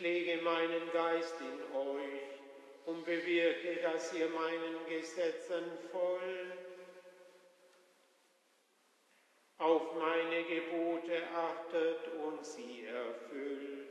lege meinen Geist in euch und bewirke, dass ihr meinen Gesetzen folgt. Auf meine Gebote achtet und sie erfüllt.